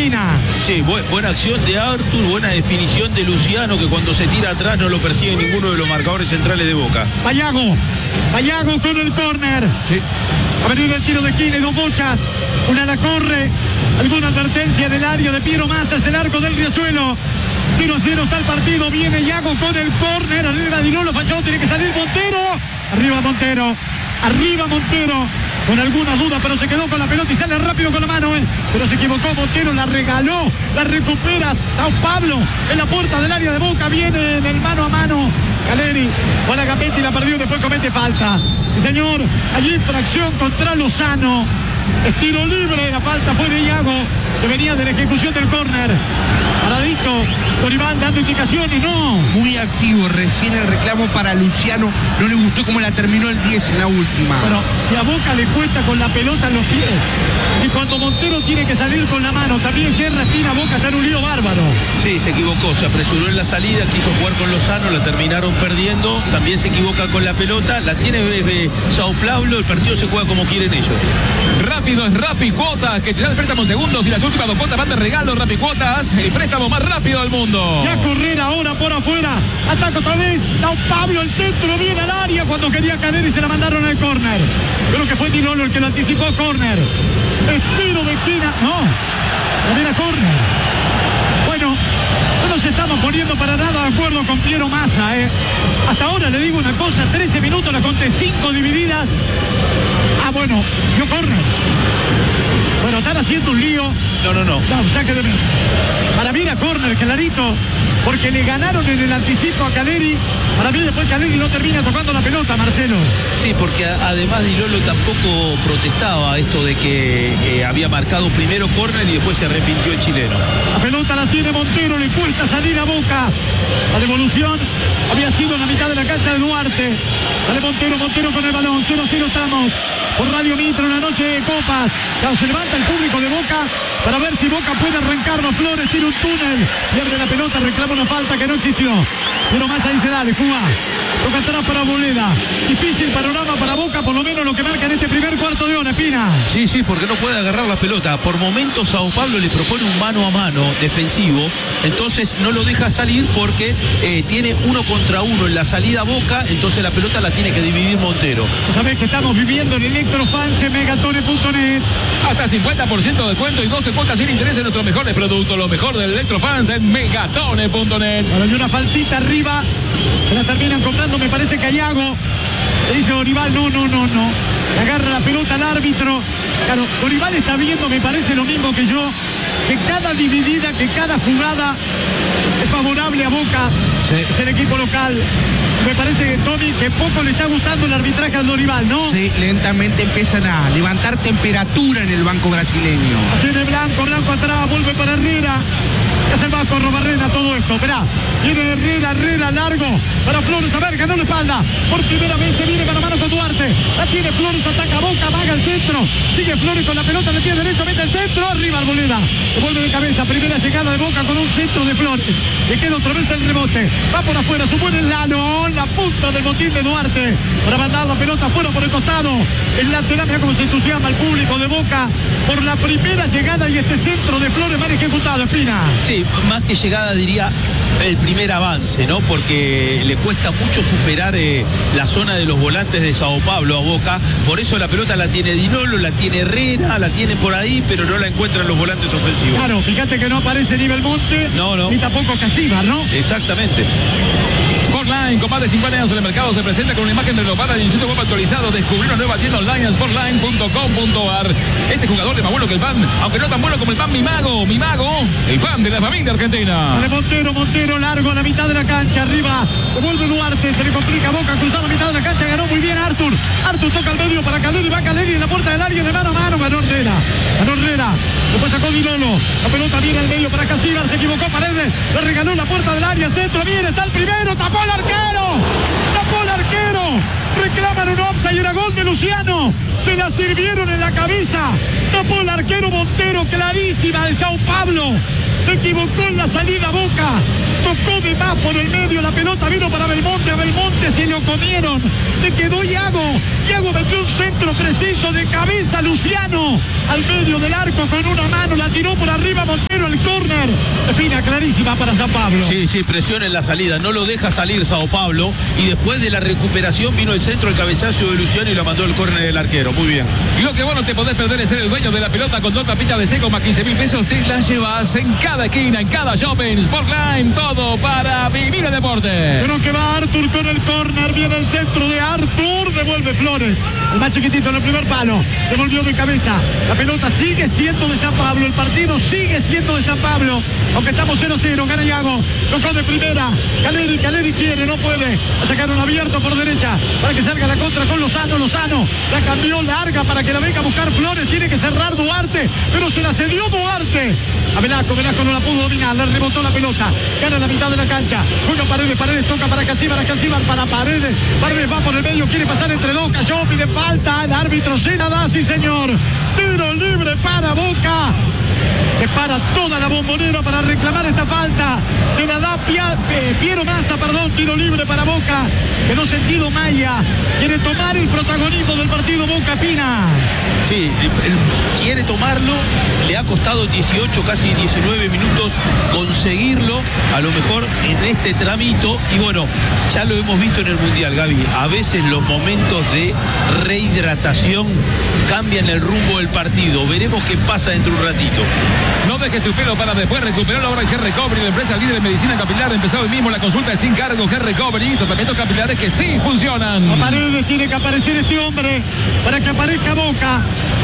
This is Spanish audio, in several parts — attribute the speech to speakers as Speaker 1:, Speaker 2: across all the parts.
Speaker 1: Espina.
Speaker 2: Sí, buena acción de Artur, buena definición de Luciano, que cuando se tira atrás no lo persigue ninguno de los marcadores centrales de Boca.
Speaker 1: Vallago con el córner.
Speaker 3: Sí.
Speaker 1: Ha venido el tiro de esquina y dos bochas. Una la corre. Alguna advertencia en el área de Piero Massa, es el arco del Riachuelo. 0-0 está el partido. Viene Iago con el córner. Arriba Di Lolo, falló, tiene que salir Montero. Arriba Montero. Con algunas dudas, pero se quedó con la pelota y sale rápido con la mano, pero se equivocó Montero, la regaló, la recupera Sao Pablo en la puerta del área de Boca, viene en el mano a mano Caleri, fue a la gambeta y la perdió, después comete falta. Sí, señor, allí infracción contra Lozano, estilo libre, la falta fue de Iago, que venía de la ejecución del córner. Paradito, Dorival dando indicaciones, no.
Speaker 3: Muy activo, recién el reclamo para Luciano, no le gustó cómo la terminó el 10 en la última.
Speaker 1: Bueno, si a Boca le cuesta con la pelota en los pies, si cuando Montero tiene que salir con la mano, también yerra Espina, Boca está en un lío bárbaro.
Speaker 2: Sí, se equivocó, se apresuró en la salida, quiso jugar con Lozano, la terminaron perdiendo, también se equivoca con la pelota, la tiene Sao Pablo, el partido se juega como quieren ellos.
Speaker 4: Rápido es Rappi Cuotas, que te da el préstamo en segundos y las últimas 2 cuotas van de regalo. Rappi Cuotas, el préstamo más rápido del mundo.
Speaker 1: Ya correr ahora por afuera, ataca otra vez Sao Pablo, el centro viene al área cuando quería caer y se la mandaron al córner. Creo que fue Di Lolo el que lo anticipó, córner. Estiro de esquina, no era córner. Bueno, no nos estamos poniendo para nada de acuerdo con Piero Massa, Hasta ahora le digo una cosa, 13 minutos, la conté 5 divididas. Bueno, yo córner. Bueno, están haciendo un lío.
Speaker 2: No,
Speaker 1: saque de mí. Para mí era córner, clarito, porque le ganaron en el anticipo a Caleri. Para mí después Caleri no termina tocando la pelota, Marcelo.
Speaker 2: Sí, porque además Di Lolo tampoco protestaba esto de que había marcado primero córner y después se arrepintió el chileno.
Speaker 1: La pelota la tiene Montero, le cuesta salir a Boca. La devolución había sido en la mitad de la cancha de Duarte. Dale Montero con el balón, 0-0 estamos. Por Radio Mitro, una noche de copas. Claro, se levanta el público de Boca para ver si Boca puede arrancarnos. Flores tira un túnel y abre la pelota, reclama una falta que no existió. Pero Massa dice, dale, juga. Toca atrás para Boleda. Difícil panorama para Boca, por lo menos lo que marca en este primer cuarto de hora, Espina.
Speaker 2: Sí, porque no puede agarrar la pelota. Por momentos Sao Pablo le propone un mano a mano defensivo, entonces no lo deja salir porque tiene 1 contra 1 en la salida a Boca, entonces la pelota la tiene que dividir Montero.
Speaker 1: Sabés que estamos viviendo en Electrofans en Megatone.net.
Speaker 4: Hasta 50% de descuento y 12 cuotas sin interés en nuestros mejores productos. Lo mejor del Electrofans en Megatone.net.
Speaker 1: Ahora hay una faltita arriba, se la terminan comprando, me parece que a Iago. Le dice Dorival, no. Le agarra la pelota al árbitro. Claro, Dorival está viendo, me parece lo mismo que yo, que cada dividida, que cada jugada es favorable a Boca.
Speaker 3: Sí.
Speaker 1: Es el equipo local. Me parece, Tommy, que poco le está gustando el arbitraje al Dorival, ¿no?
Speaker 3: Sí, lentamente empiezan a levantar temperatura en el banco brasileño.
Speaker 1: Tiene Blanco atrás, vuelve para Herrera. Es el Vasco Robarrena todo esto, esperá. Viene Herrera largo para Flores, a ver, ganó la espalda. Por primera vez se viene mano a mano con Duarte. La tiene Flores, ataca Boca, vaga el centro. Sigue Flores con la pelota, le tiene derecho, mete el centro, arriba Arboleda. Vuelve de cabeza, primera llegada de Boca con un centro de Flores. Le queda otra vez el rebote. Va por afuera, supone el Lano, la punta del botín de Duarte. Para mandar la pelota afuera por el costado. El lateral, mira cómo se entusiasma el público de Boca por la primera llegada y este centro de Flores mal ejecutado, Espina.
Speaker 2: Sí, más que llegada diría el primer avance, ¿no? Porque le cuesta mucho superar la zona de los volantes de Sao Pablo a Boca, por eso la pelota la tiene Di Lolo, la tiene Herrera, la tiene por ahí, pero no la encuentran los volantes ofensivos.
Speaker 1: Claro, fíjate que no aparece ni Belmonte,
Speaker 2: no.
Speaker 1: ni tampoco Casíbar, ¿no?
Speaker 2: Exactamente.
Speaker 4: Sportline, con más de 50 años en el mercado, se presenta con una imagen renovada y un sitio web actualizado. Descubrí una nueva tienda online en sportline.com.ar. Este jugador es más bueno que el pan, aunque no tan bueno como el pan, mi mago, el pan de la familia argentina.
Speaker 1: Vale, Montero largo a la mitad de la cancha, arriba, devuelve Duarte, se le complica Boca, cruzar la mitad de la cancha, ganó muy bien Artur toca al medio para Caleri, va Caleri en la puerta del área de mano a mano, ganó Herrera, después sacó Di Lolo, la pelota viene al medio para Casíbar, se equivocó Paredes, le regaló la puerta del área, centro, viene, está el primero, tapó al arquero, reclaman un offside, era gol de Luciano, se la sirvieron en la cabeza, tapó el arquero Montero, clarísima de Sao Pablo. Se equivocó en la salida Boca, tocó de más por el medio, la pelota vino para Belmonte, a Belmonte se lo comieron, le quedó Iago metió un centro preciso de cabeza, Luciano al medio del arco con una mano, la tiró por arriba Montero, el córner. Espina clarísima para Sao Pablo.
Speaker 2: Sí, presión en la salida, no lo deja salir Sao Pablo y después de la recuperación vino el centro, el cabezazo de Luciano y lo mandó el córner del arquero. Muy bien.
Speaker 4: Lo que vos no te podés perder es ser el dueño de la pelota con 2 tapitas de seco más 15.000 pesos. Te las llevas en cada esquina, en cada shopping. Sportline, todo para vivir el deporte.
Speaker 1: Pero que va Artur con el córner, viene el centro de Artur, devuelve Flores. El más chiquitito en el primer palo, devolvió de cabeza. La pelota sigue siendo de San Pablo, el partido sigue siendo de San Pablo. Aunque estamos 0-0, gana Iago, tocó de primera. Caleri quiere, no puede. A sacar un abierto por derecha para que salga la contra con Lozano. Lozano la cambió larga para que la venga a buscar Flores. Tiene que cerrar Duarte, pero se la cedió Duarte a Velasco. Velasco no la pudo dominar, le rebotó la pelota. Gana la mitad de la cancha. Juega Paredes toca para Casíbar para Paredes. Paredes va por el medio, quiere pasar entre dos. Cayó, pide falta. El árbitro se la da, sí señor. Tiro libre para Boca. Se para toda la Bombonera para reclamar esta falta. Se la da Piero Massa, tiro libre para Boca. En un sentido Maya quiere tomar el protagonismo del partido Boca Pina.
Speaker 2: Sí, quiere tomarlo, le ha costado 18, casi 19 minutos conseguirlo, a lo mejor en este tramito, y bueno, ya lo hemos visto en el Mundial, Gaby, a veces los momentos de rehidratación cambian el rumbo del partido. Veremos qué pasa dentro de un ratito.
Speaker 4: No dejes tu pelo para después. Recuperó la obra en G-Recovery, la empresa líder en medicina capilar. Empezó hoy mismo la consulta sin cargo. G-Recovery, tratamientos capilares que sí funcionan.
Speaker 1: A Paredes tiene que aparecer este hombre para que aparezca Boca.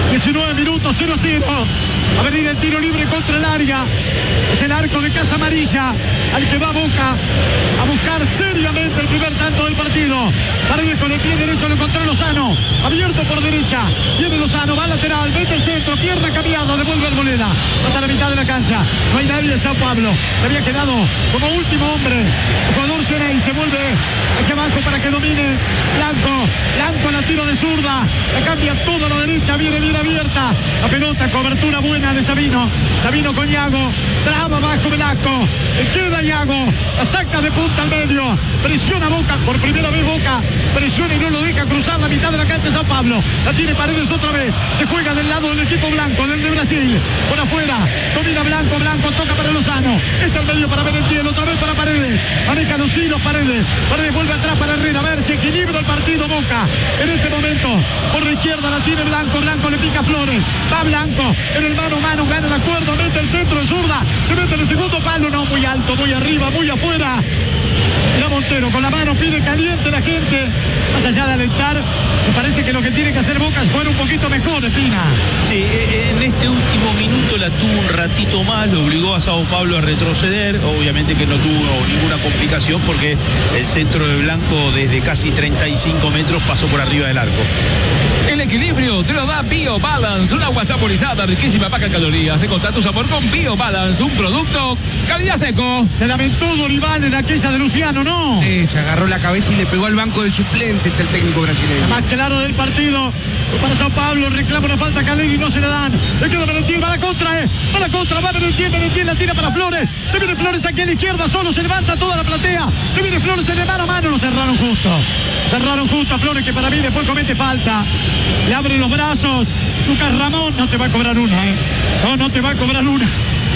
Speaker 1: 19 minutos, 0-0. Va a venir el tiro libre contra el área. Es el arco de Casa Amarilla al que va Boca a buscar seriamente el primer tanto del partido. Paredes con el pie derecho lo encontró Lozano. Abierto por derecha. Viene Lozano, va lateral, mete el centro, pierna cambiada, devuelve Arboleda. Hasta la mitad de la cancha. No hay nadie de Sao Pablo. Se había quedado como último hombre. El jugador Cheney se vuelve aquí abajo para que domine Blanco. Blanco la tiro de zurda. La cambia toda a la derecha. Viene bien abierta. La pelota, cobertura buena de Sabino. Sabino con Iago. Traba abajo Velasco. Queda Iago. La saca de punta al medio. Presiona Boca. Por primera vez Boca. Presiona y no lo deja cruzar la mitad de la cancha Sao Pablo. La tiene Paredes otra vez. Se juega del lado del equipo blanco, del de Brasil. Por afuera. Domina Blanco. Blanco toca para Lozano. Está al medio para Merentiel. Otra vez para Paredes. Maneja los hilos Paredes. Paredes vuelve atrás para Herrera. A ver si equilibra el partido Boca. En este momento. Por la izquierda la tiene Blanco. Blanco le pica Flores. Va Blanco. En el mano a mano. Gana la cuerda. Mete el centro de zurda. Se mete en el segundo palo. No, muy alto. Muy arriba. Muy afuera. Mira Montero con la mano, pide caliente la gente. Más allá de alentar, me parece que lo que tiene que hacer Boca es jugar un poquito mejor, Espina.
Speaker 2: Sí, en este último minuto la tuvo un ratito más, lo obligó a Sao Pablo a retroceder. Obviamente que no tuvo ninguna complicación porque el centro de Blanco desde casi 35 metros pasó por arriba del arco.
Speaker 4: El equilibrio te lo da BioBalance, una agua saborizada, riquísima, baja en calorías. Encontrá tu sabor con BioBalance, un producto calidad seco.
Speaker 1: Se lamentó Dorival en aquella de Luciano, ¿no?
Speaker 3: Sí, se agarró la cabeza y le pegó al banco de suplentes el técnico brasileño.
Speaker 1: Más claro del partido. Para Sao Pablo, reclama una falta a Caleri y no se la dan. Le queda Merentiel, va a la contra, va a la contra, va Merentiel, la tira para Flores. Se viene Flores aquí a la izquierda, solo se levanta toda la platea. Se viene Flores en el mano a mano, lo cerraron justo. Cerraron justo a Flores, que para mí después comete falta. Le abren los brazos. Lucas Ramón no te va a cobrar una, No te va a cobrar una.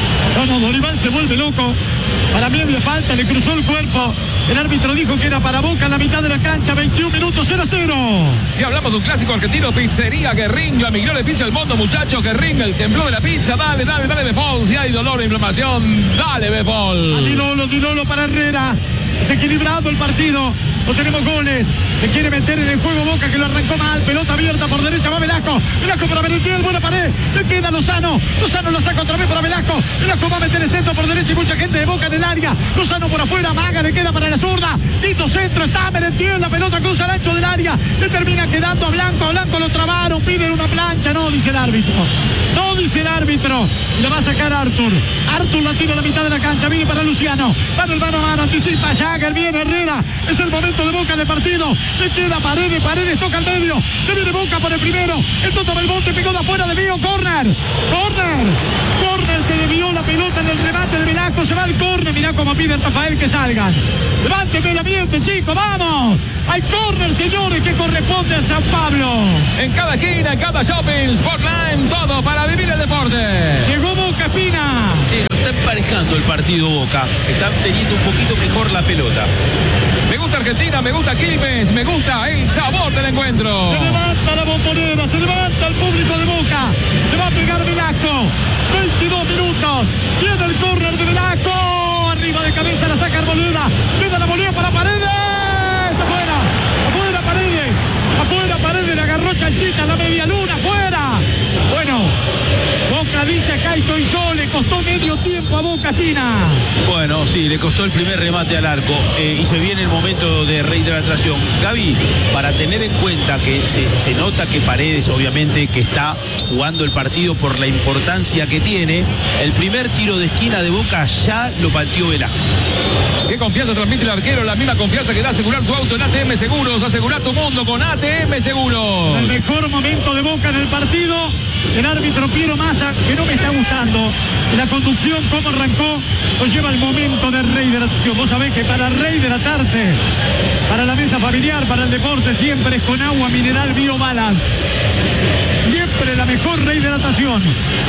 Speaker 1: No, Dorival se vuelve loco. Para mí había falta, le cruzó el cuerpo. El árbitro dijo que era para Boca en la mitad de la cancha. 21 minutos, 0-0.
Speaker 4: Si hablamos de un clásico argentino, Pizzería Guerrín, la migliore pizza del mundo, muchachos. Guerrín, el temblor de la pizza. Dale, Befol. Si hay dolor o inflamación, dale, Befol.
Speaker 1: Dinolo para Herrera. Desequilibrado el partido. No tenemos goles. Se quiere meter en el juego Boca, que lo arrancó mal. Pelota abierta por derecha, va Velasco. Velasco para Merentiel, buena pared. Le queda Lozano. Lozano lo saca otra vez para Velasco. Velasco va a meter el centro por derecha y mucha gente de Boca en el área. Lozano por afuera, Maga le queda para la zurda. Lindo centro, está Merentiel. La pelota cruza el ancho del área. Le termina quedando a Blanco. A Blanco lo trabaron, piden una plancha. No, dice el árbitro. No, dice el árbitro. Y la va a sacar Artur. Artur la tira a la mitad de la cancha. Viene para Luciano. Va en el mano a mano. Anticipa Jagger. Viene Herrera. Es el momento de Boca en el partido. Le queda Paredes toca al medio. Se viene Boca por el primero. El Toto Belmonte pegó de afuera de Mío. Corner. Se desvió la pelota en el remate de Velasco. Se va al corner. Mirá cómo pide Rafael que salgan. Levánteme el ambiente, chicos. Vamos. Hay corner, señores, que corresponde a San Pablo.
Speaker 4: En cada esquina, en cada shopping, Sportline, todo para vivir el deporte.
Speaker 1: Llegó Boca, Espina.
Speaker 2: Sí, dominando el partido Boca. Están teniendo un poquito mejor la pelota.
Speaker 4: Me gusta Argentina, me gusta Quilmes, me gusta el sabor del encuentro.
Speaker 1: Se levanta la bombonera, se levanta el público de Boca. Le va a pegar Velasco. 22 minutos. Viene el córner de Velasco. Arriba de cabeza la saca Arboleda. Queda la volea para Paredes. Afuera. Afuera Paredes. Afuera Paredes. Le agarró Chanchita en la media luna. Afuera. Bueno. Boca dice acá estoy yo. Le costó medio tiempo a Boca, Tina.
Speaker 2: Bueno, sí, le costó el primer remate al arco y se viene el momento de rehidratación. Gaby, para tener en cuenta que se nota que Paredes obviamente que está jugando el partido por la importancia que tiene, el primer tiro de esquina de Boca ya lo pateó Velasco.
Speaker 4: Qué confianza transmite el arquero, la misma confianza que da asegurar tu auto en ATM Seguros. Asegurar tu mundo con ATM Seguros.
Speaker 1: El mejor momento de Boca en el partido. El árbitro Piero Massa, que no me está gustando. La conducción, cómo arrancó, nos lleva al momento de rehidratación. Vos sabés que para rehidratarte, para la mesa familiar, para el deporte, siempre es con agua mineral BioBalance. Siempre la mejor rehidratación.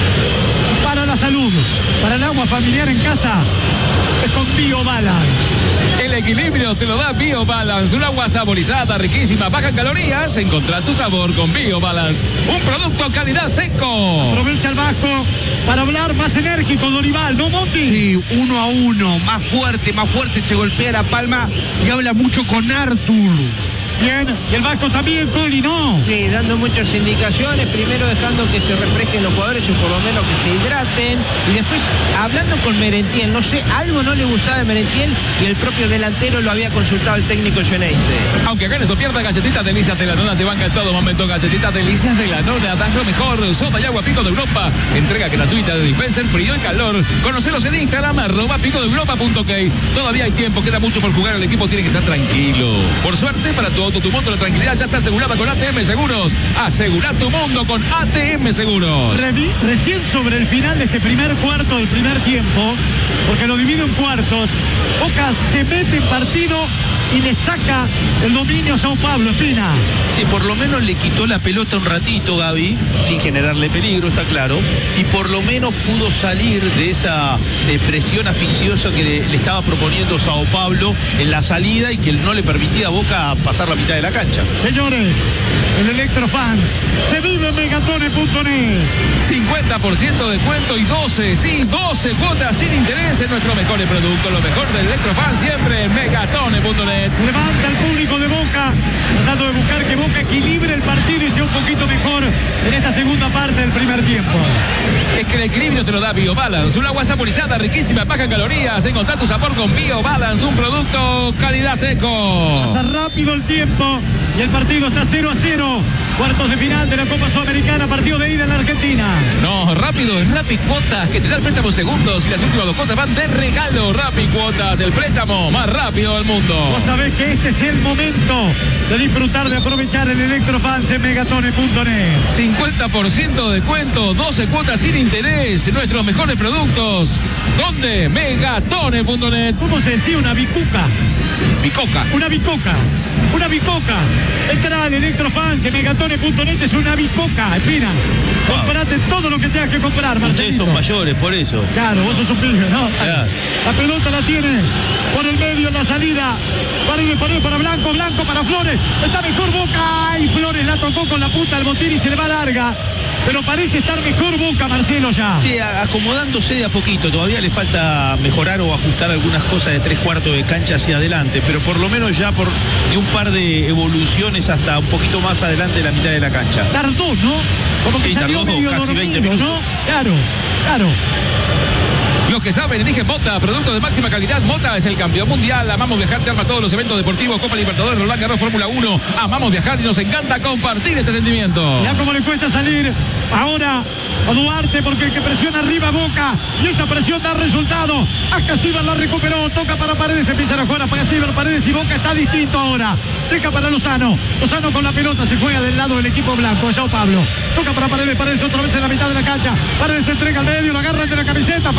Speaker 1: Para la salud, para el agua familiar en casa, es con BioBalance.
Speaker 4: El equilibrio te lo da BioBalance, un agua saborizada, riquísima, baja en calorías. Encontrá tu sabor con BioBalance, un producto calidad Seco.
Speaker 1: Aprovecha el Vasco para hablar más enérgico, Dorival, ¿no, Monti?
Speaker 3: Sí, 1-1, más fuerte se golpea la palma y habla mucho con Artur.
Speaker 1: Bien, y el Vasco también, Coli, ¿no?
Speaker 5: Sí, dando muchas indicaciones, primero dejando que se refresquen los jugadores o por lo menos que se hidraten, y después hablando con Merentiel, no sé, algo no le gustaba de Merentiel y el propio delantero lo había consultado el técnico Geneise.
Speaker 4: Aunque ganes o pierdas, Galletitas Delicias de la Nona te banca en todo momento. Galletitas Delicias de la Nona, das lo mejor. Soda y agua Pico de Europa, entrega gratuita de dispenser, frío y calor. Conocelos en Instagram, @picodeeuropa.ok. Todavía hay tiempo, queda mucho por jugar, el equipo tiene que estar tranquilo. Por suerte, para tu auto, tu moto, la tranquilidad ya está asegurada con ATM Seguros. Asegura tu mundo con ATM Seguros.
Speaker 1: Recién sobre el final de este primer cuarto del primer tiempo, porque lo divide en cuartos, Boca se mete en partido y le saca el dominio a Sao Paulo, Espina.
Speaker 2: Sí, por lo menos le quitó la pelota un ratito, Gaby, sin generarle peligro, está claro, y por lo menos pudo salir de esa presión asfixiosa que le estaba proponiendo Sao Paulo en la salida y que no le permitía a Boca pasar la mitad de la cancha.
Speaker 1: Señores, el Electrofans se vive en Megatone.net.
Speaker 4: 50% de descuento y 12 cuotas sin interés en nuestros mejores productos. Lo mejor del Electrofan siempre en Megatone.net.
Speaker 1: Levanta al público de Boca, tratando de buscar que Boca equilibre el partido y sea un poquito mejor en esta segunda parte del primer tiempo.
Speaker 4: Es que el equilibrio te lo da BioBalance, un agua saborizada, riquísima, baja en calorías. Encontrá tu sabor con BioBalance, un producto calidad Seco.
Speaker 1: Pasa rápido el tiempo y el partido está 0-0. Cuartos de final de la Copa Sudamericana, partido de ida en la Argentina.
Speaker 4: No, rápido, es Rappi Cuotas, que te da el préstamo en segundos y las últimas 2 cuotas van de regalo. Rappi Cuotas, el préstamo más rápido del mundo.
Speaker 1: Vos sabés que este es el momento de disfrutar, de aprovechar el Electrofans en Megatone.net.
Speaker 4: 50% de descuento, 12 cuotas sin interés, nuestros mejores productos. ¿Dónde? Megatone.net.
Speaker 1: ¿Cómo se decía? Una bicuca.
Speaker 4: Bicoca.
Speaker 1: Una bicoca. Una bicoca. Entra al Electrofans de Megatone.net, es una bicoca, Espina. Comprate todo lo que tengas que comprar,
Speaker 2: Ustedes
Speaker 1: Marcelito.
Speaker 2: son mayores, por eso.
Speaker 1: Claro, vos sos un pibe, ¿no?
Speaker 2: Claro.
Speaker 1: La pelota la tiene por el medio en la salida. Paredes para Blanco, Blanco para Flores. Está mejor Boca. Y Flores la tocó con la punta del botín y se le va larga. Pero parece estar mejor Boca, Marcelo, ya.
Speaker 2: Sí, acomodándose de a poquito. Todavía le falta mejorar o ajustar algunas cosas de 3/4 de cancha hacia adelante. Pero por lo menos ya de un par de evoluciones hasta un poquito más adelante de la mitad de la cancha.
Speaker 1: Tardó, ¿no? Como que
Speaker 2: Sí,
Speaker 1: salió
Speaker 2: tardó
Speaker 1: medio
Speaker 2: casi
Speaker 1: dormido,
Speaker 2: 20 minutos.
Speaker 1: ¿no? Claro, claro.
Speaker 4: Los que saben, eligen Mota, producto de máxima calidad. Mota es el campeón mundial. Amamos viajar, te arma todos los eventos deportivos, Copa Libertadores, Roland Garros, Fórmula 1. Amamos viajar y nos encanta compartir este sentimiento.
Speaker 1: Ya como le cuesta salir ahora a Duarte, porque el que presiona arriba a Boca y esa presión da resultado. Ascasíbar la recuperó, toca para Paredes, empiezan a jugar a Ascasíbar, Paredes y Boca está distinto ahora. Deja para Lozano, Lozano con la pelota, se juega del lado del equipo blanco, Sao Pablo. Toca para Paredes, Paredes otra vez en la mitad de la cancha. Paredes se entrega al medio, lo agarra de la camiseta, falta Belmonte.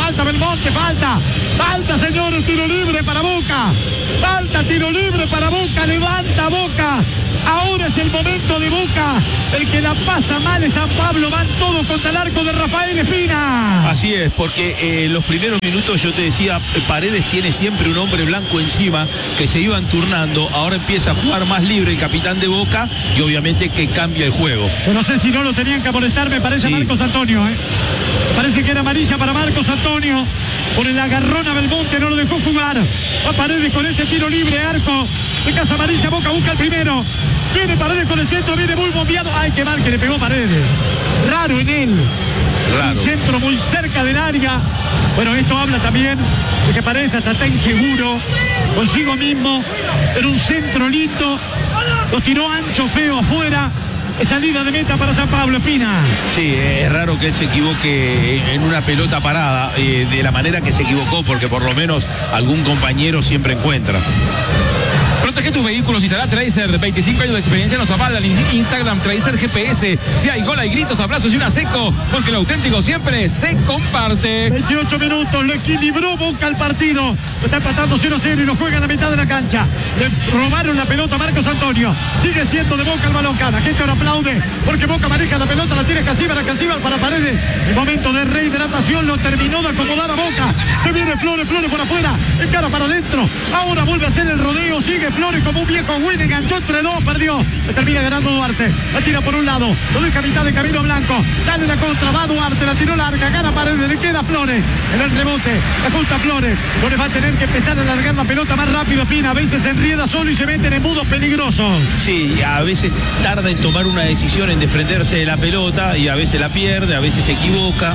Speaker 1: Monte, falta, señores, tiro libre para Boca, falta, tiro libre para Boca, levanta Boca, ahora es el momento de Boca, el que la pasa mal es San Pablo, van todos contra el arco de Rafael Espina.
Speaker 2: Así es, porque los primeros minutos yo te decía, Paredes tiene siempre un hombre blanco encima, que se iban turnando, ahora empieza a jugar más libre el capitán de Boca y obviamente que cambia el juego.
Speaker 1: Yo no sé si no lo tenían que amonestar, me parece,
Speaker 2: Sí.
Speaker 1: Marcos Antonio, Parece que era amarilla para Marcos Antonio. Por el agarrón a Belmonte, no lo dejó jugar. Va Paredes con este tiro libre, arco de casa amarilla, Boca busca el primero. Viene Paredes con el centro, viene muy bombeado. Ay, qué mal que le pegó Paredes. Raro en él.
Speaker 2: Raro.
Speaker 1: Un centro muy cerca del área. Bueno, esto habla también de que Paredes hasta está inseguro consigo mismo. Era un centro lindo. Lo tiró ancho, feo, afuera. Es salida de meta para San Pablo, Espina.
Speaker 2: Sí, es raro que él se equivoque en una pelota parada de la manera que se equivocó, porque por lo menos algún compañero siempre encuentra.
Speaker 4: Protege tus vehículos, instalá Tracer, 25 años de experiencia nos avalan. Instagram Tracer GPS. Si hay gol, hay gritos, abrazos y una seco, porque lo auténtico siempre se comparte.
Speaker 1: 28 minutos, lo equilibró Boca el partido. Lo está empatando 0-0 y lo juega en la mitad de la cancha. Le robaron la pelota a Marcos Antonio. Sigue siendo de Boca el balón. La gente ahora aplaude porque Boca maneja la pelota, la tiene Casíbar para Paredes. El momento de rehidratación lo terminó de acomodar a Boca. Se viene Flores por afuera, encara para adentro. Ahora vuelve a hacer el rodeo, sigue Flores como un viejo Winnie, enganchó entre dos, perdió. Le termina ganando Duarte. La tira por un lado, lo deja a mitad de camino blanco. Sale la contra, va Duarte, la tiró larga, gana Paredes, le queda Flores. En el rebote, la junta Flores. Flores va a tener que empezar a alargar la pelota más rápido, Espina. A veces se enrieda solo y se mete en embudos peligrosos.
Speaker 2: Sí, a veces tarda en tomar una decisión, en desprenderse de la pelota y a veces la pierde, a veces se equivoca.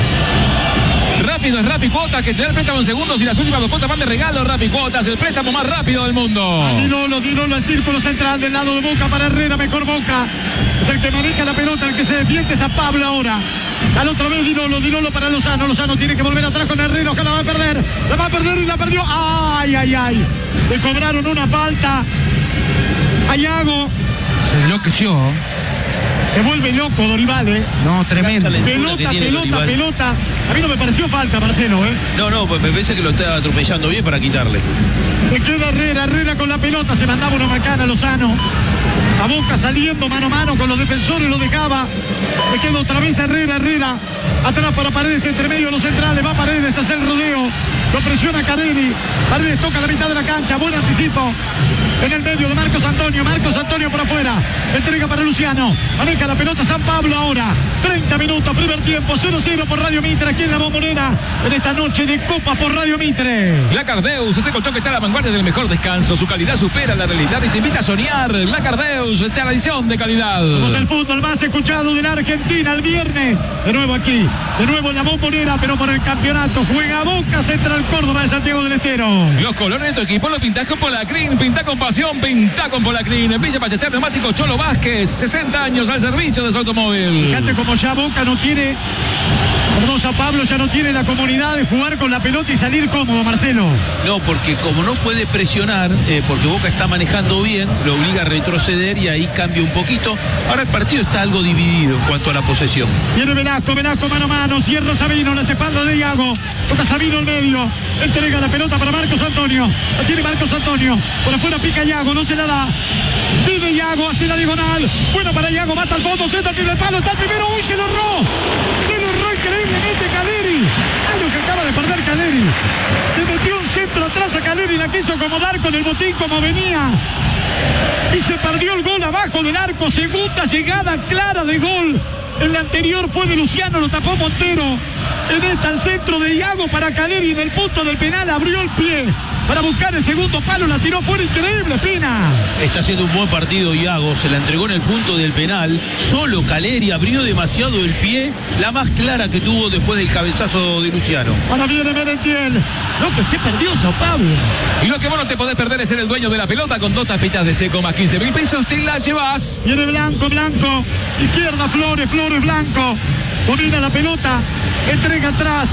Speaker 4: Rápido es Rapicuotas, que te da el préstamo en segundos y las últimas 2 cuotas van de regalo. Rapicuotas, el préstamo más rápido del mundo.
Speaker 1: Dinolo al círculo central del lado de Boca para Herrera, mejor Boca. Es el que maneja la pelota, el que se defiende es a Pablo ahora. Al otra vez Dinolo para Lozano. Lozano tiene que volver atrás con Herrera, ojalá la va a perder y la perdió. Ay. Le cobraron una falta a Iago.
Speaker 3: Se enloqueció.
Speaker 1: Se vuelve loco Dorival,
Speaker 3: No, tremendo.
Speaker 1: Pelota. A mí no me pareció falta, Marcelo,
Speaker 2: No, pues me parece que lo está atropellando bien para quitarle.
Speaker 1: Le queda Herrera con la pelota, se mandaba una macana Lozano. A Boca saliendo mano a mano con los defensores, lo dejaba. Le queda otra vez Herrera. Atrás para Paredes, entre medio de los centrales. Va Paredes a hacer el rodeo. Lo presiona Caleri. Paredes toca la mitad de la cancha. Buen anticipo. En el medio de Marcos Antonio por afuera. Entrega para Luciano. Maneja la pelota San Pablo ahora. 30 minutos, primer tiempo. 0-0 por Radio Mitre. Aquí en la Bombonera. En esta noche de Copa por Radio Mitre.
Speaker 4: Lacardeus, ese colchón que está a la vanguardia del mejor descanso. Su calidad supera la realidad y te invita a soñar. Lacardeus, tradición de calidad.
Speaker 1: Somos el fútbol más escuchado de la Argentina el viernes. De nuevo aquí. De nuevo en la Bombonera, pero por el campeonato. Juega Boca Central Córdoba de Santiago del Estero.
Speaker 4: Los colores de tu equipo los pintás con Polacrin. Pinta con pasión, pinta con Polacrin. En Villa Ballester, neumático Cholo Vázquez. 60 años al servicio de su automóvil.
Speaker 1: Fíjate como ya Boca no tiene... San Pablo ya no tiene la comodidad de jugar con la pelota y salir cómodo, Marcelo.
Speaker 2: No, porque como no puede presionar, porque Boca está manejando bien, lo obliga a retroceder y ahí cambia un poquito. Ahora el partido está algo dividido en cuanto a la posesión.
Speaker 1: Viene Velasco mano a mano, cierra Sabino, las espaldas de Iago. Toca Sabino al medio, entrega la pelota para Marcos Antonio. La tiene Marcos Antonio, por afuera pica Iago, no se la da. Pide Iago, hace la diagonal. Bueno para Iago, mata al fondo, centra el primer palo, está el primero, uy, se lo erró increíblemente Caleri. Algo que acaba de perder Caleri. Le metió un centro atrás a Caleri, la quiso acomodar con el botín como venía. Y se perdió el gol abajo del arco. Segunda llegada clara de gol. En la anterior fue de Luciano, lo tapó Montero. En esta el centro de Iago para Caleri en el punto del penal. Abrió el pie para buscar el segundo palo, la tiró fuera, increíble, Espina.
Speaker 2: Está haciendo un buen partido Iago, se la entregó en el punto del penal. Solo Caleri abrió demasiado el pie, la más clara que tuvo después del cabezazo de Luciano.
Speaker 1: Ahora viene Merentiel. Lo que se perdió Sao Pablo.
Speaker 4: Y lo que vos no te podés perder es ser el dueño de la pelota con 2 tapitas de seco más 15.000 pesos, te la llevas.
Speaker 1: Viene Blanco. Izquierda Flores, Blanco. Domina la pelota, entrega atrás.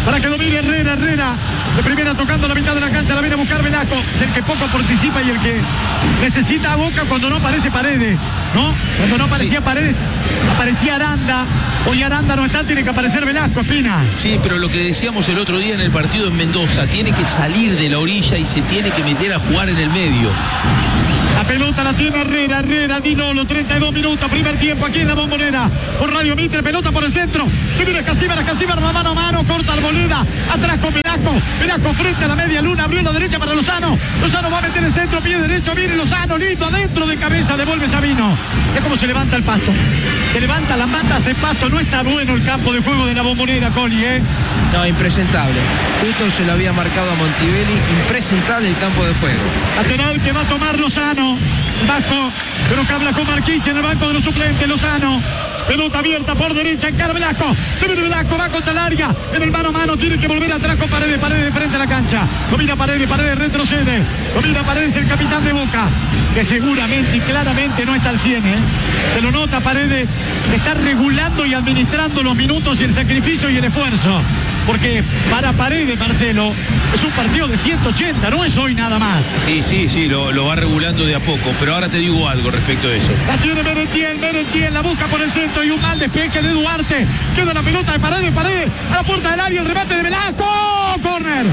Speaker 1: para que domine Herrera. De primera tocando la mitad de la cancha, la viene a buscar Velasco. Es el que poco participa y el que necesita a Boca cuando no aparece Paredes, ¿no? Cuando no aparecía Paredes, aparecía Aranda. Hoy Aranda no está, tiene que aparecer Velasco, Espina.
Speaker 2: Sí, pero lo que decíamos el otro día en el partido en Mendoza, tiene que salir de la orilla y se tiene que meter a jugar en el medio.
Speaker 1: La pelota la tiene Herrera, Dinolo, 32 minutos, primer tiempo aquí en la Bombonera. Por Radio Mitre, pelota por el centro. Se viene Casíbar, mano a mano, corta Arboleda. Atrás con Velasco frente a la media luna, abrió la derecha para Lozano. Lozano va a meter el centro, pie derecho, viene Lozano, lindo, adentro de cabeza, devuelve Sabino. Es como se levanta el Pasto. Se levanta las mantas de Pasto, no está bueno el campo de juego de la Bombonera, Coli, ¿eh?
Speaker 5: No, impresentable. Justo se lo había marcado a Montivelli, impresentable el campo de juego.
Speaker 1: Lateral que va a tomar Lozano. Vasco, pero que habla con Marquich en el banco de los suplentes. Lozano, pelota abierta por derecha, encara Velasco. Se viene Velasco, va contra el área. En el mano a mano tiene que volver atrás con Paredes de frente a la cancha. Lo mira Paredes retrocede. Lo mira Paredes, el capitán de Boca, que seguramente y claramente no está al 100, ¿eh? Se lo nota Paredes, está regulando y administrando los minutos y el sacrificio y el esfuerzo. Porque para Paredes, Marcelo, es un partido de 180, no es hoy nada más.
Speaker 2: Sí, lo va regulando de a poco, pero ahora te digo algo respecto a eso.
Speaker 1: La tiene Merentiel, la busca por el centro y un mal despeje de Duarte. Queda la pelota de Paredes, a la puerta del área, el remate de Velasco. ¡Corner!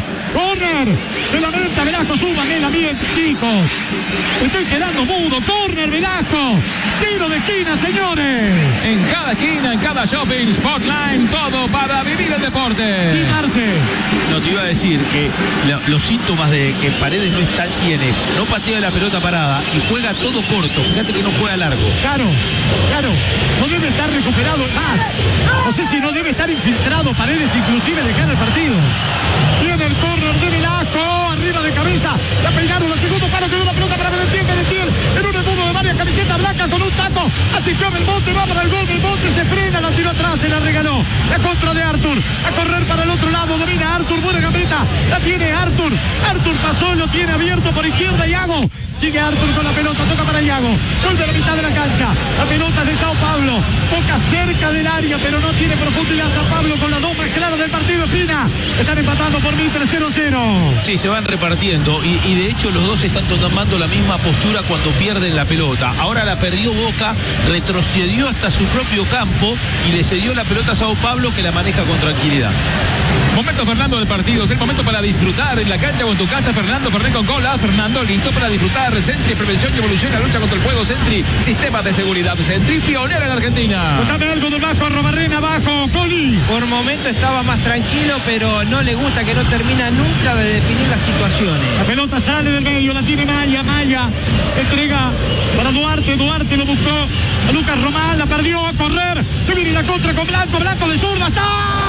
Speaker 1: Se lamenta Velasco, súbanle la miel, chicos. Estoy quedando mudo, córner Velasco. Tiro de esquina, señores.
Speaker 4: En cada esquina, en cada shopping, Sportline, todo para vivir el deporte.
Speaker 1: Sí, Marce.
Speaker 2: No, te iba a decir que los síntomas de que Paredes no está al 100 es, no patea la pelota parada y juega todo corto. Fíjate que no juega largo.
Speaker 1: Claro. No debe estar recuperado más. No sé si no debe estar infiltrado Paredes, inclusive de cara al partido. Viene el córner de Velasco, arriba de cabeza. La peinaron, el segundo palo, quedó la pelota para Merentiel. En un embudo de varias camisetas blancas con un taco. Asistió Belmonte, va para el gol. Belmonte se frena, la tiró atrás, se la regaló. La contra de Artur. A correr para el otro lado, domina Artur, buena gambeta. La tiene Artur. Artur pasó, lo tiene abierto por izquierda, Iago. Sigue Artur con la pelota, toca para Iago. Vuelve a la mitad de la cancha. La pelota de Sao Paulo. Boca cerca del área, pero no tiene profundidad. Sao Paulo con las dos más claras del partido. Espina. Están empatando por Mitre 0-0.
Speaker 2: Sí, se van repartiendo y de hecho los dos están tomando la misma postura cuando pierden la pelota. Ahora la perdió Boca, retrocedió hasta su propio campo y le cedió la pelota a Sao Paulo, que la maneja con tranquilidad.
Speaker 4: Momento, Fernando, del partido. Es el momento para disfrutar en la cancha o en tu casa. Fernando Fernet con cola. Fernando, listo para disfrutar. Sentry, prevención y evolución en la lucha contra el fuego. Sentry, sistemas de seguridad. Sentry, pionera en Argentina.
Speaker 1: Contame algo del Vasco, Robarrena, abajo, Coli.
Speaker 5: Por momento estaba más tranquilo, pero no le gusta que no termina nunca de definir las situaciones.
Speaker 1: La pelota sale del medio, la tiene Maya. Entrega para Duarte lo buscó a Lucas Román, la perdió, a correr. Se viene la contra con Blanco de zurda. ¡Está!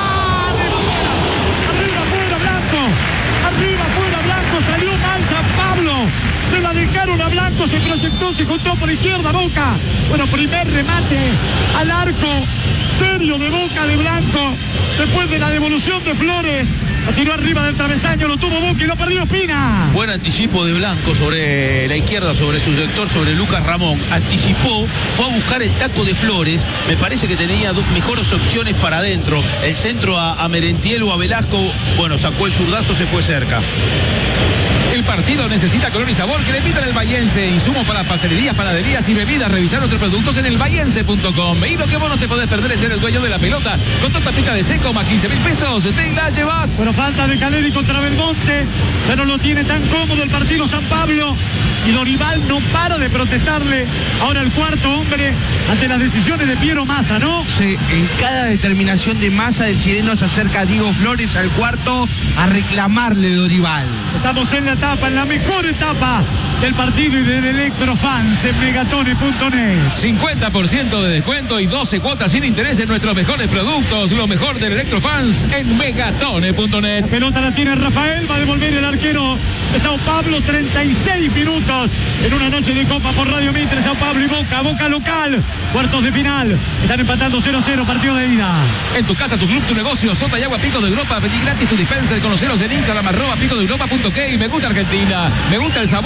Speaker 1: Arriba, fuera Blanco, salió mal San Pablo. Se la dejaron a Blanco, se proyectó, se juntó por izquierda Boca. Bueno, primer remate al arco serio de Boca de Blanco. Después de la devolución de Flores. La tiró arriba del travesaño, lo tuvo Boca y lo perdió Espina.
Speaker 2: Buen anticipo de Blanco sobre la izquierda, sobre su sector, sobre Lucas Ramón. Anticipó, fue a buscar el taco de Flores. Me parece que tenía dos mejores opciones para adentro. El centro a Merentiel o a Velasco. Bueno, sacó el zurdazo, se fue cerca.
Speaker 4: El partido necesita color y sabor que le invitan el Bahiense. Insumos para pastelerías, panaderías y bebidas. Revisar nuestros productos en elbahiense.com. Y lo que vos no te podés perder es ser el dueño de la pelota. Con tu tapita de seco más 15.000 pesos. Te la llevas.
Speaker 1: Pero falta de Caleri contra Belmonte. Ya no lo tiene tan cómodo el partido San Pablo. Y Dorival no para de protestarle. Ahora el cuarto hombre ante las decisiones de Piero Massa, ¿no?
Speaker 3: Sí, en cada determinación de Massa, el chileno se acerca a Diego Flores al cuarto a reclamarle Dorival.
Speaker 1: Estamos en la etapa, en la mejor etapa del partido y del Electrofans en megatone.net.
Speaker 4: 50% de descuento y 12 cuotas sin interés en nuestros mejores productos. Lo mejor del Electrofans en megatone.net.
Speaker 1: La pelota la tiene Rafael, va a devolver el arquero de Sao Paulo. 36 minutos en una noche de Copa por Radio Mitre. Sao Paulo y Boca local. Cuartos de final. Están empatando 0-0, partido de ida.
Speaker 4: En tu casa, tu club, tu negocio, Sota y Agua Pico de Europa. Pedí gratis tu dispenser. Conoceros en Instagram, @picodeeuropa.ok. Me gusta Argentina. Me gusta el sabor del encuentro.